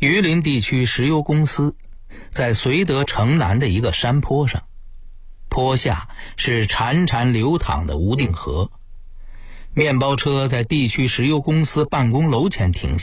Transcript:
榆林地区石油公司在绥德城南的一个山坡上，坡下是潺潺流淌的无定河。面包车在地区石油公司办公楼前停下，